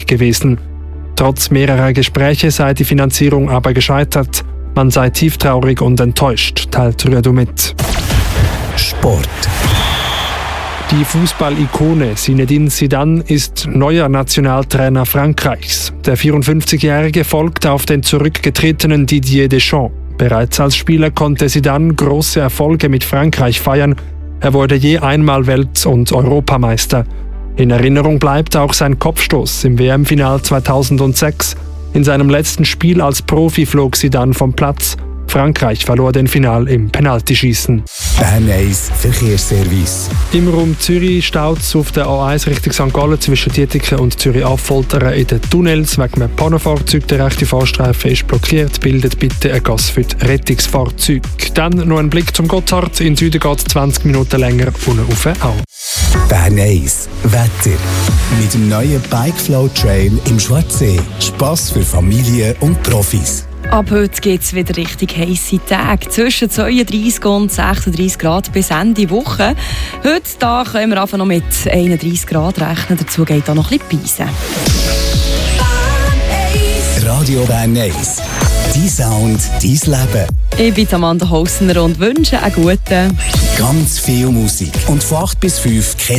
gewesen. Trotz mehrerer Gespräche sei die Finanzierung aber gescheitert. Man sei tieftraurig und enttäuscht, teilt Rüdu mit. Sport. Die Fußball-Ikone Zinedine Zidane ist neuer Nationaltrainer Frankreichs. Der 54-Jährige folgt auf den zurückgetretenen Didier Deschamps. Bereits als Spieler konnte Zidane große Erfolge mit Frankreich feiern. Er wurde je einmal Welt- und Europameister. In Erinnerung bleibt auch sein Kopfstoß im WM-Final 2006. In seinem letzten Spiel als Profi flog Zidane vom Platz. Frankreich verlor den Final im Penaltyschießen. Bern 1 Verkehrsservice. Im Raum Zürich staut es auf der A1 Richtung St. Gallen zwischen Dietiken und Zürich-Affoltern in den Tunnels wegen einem Pannenfahrzeug. Der rechte Fahrstreifen ist blockiert. Bildet bitte ein Gas für die Rettungsfahrzeuge. Dann noch ein Blick zum Gotthard. In Süden geht es 20 Minuten länger unten auf auch. Bern 1 Wetter. Mit dem neuen Bikeflow Trail im Schwarzsee. Spass für Familien und Profis. Ab heute geht es wieder richtig heisse Tage. Zwischen 32 und 36 Grad bis Ende Woche. Heute da können wir einfach noch mit 31 Grad rechnen. Dazu geht auch noch ein bisschen Beisen. Radio Bern 1. Dein Sound, dein Leben. Ich bin Amanda Hausner und wünsche einen guten. Ganz viel Musik. Und von 8 bis 5